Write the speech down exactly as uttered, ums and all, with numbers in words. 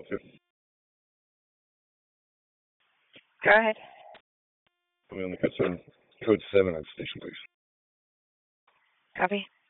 you. Go ahead. Put me on the code seven, code seven on station, please. Copy.